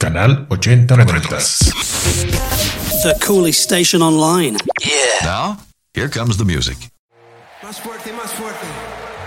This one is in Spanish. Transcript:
Canal 8090. The coolest station online. Yeah. Now, here comes the music. Más fuerte, más fuerte.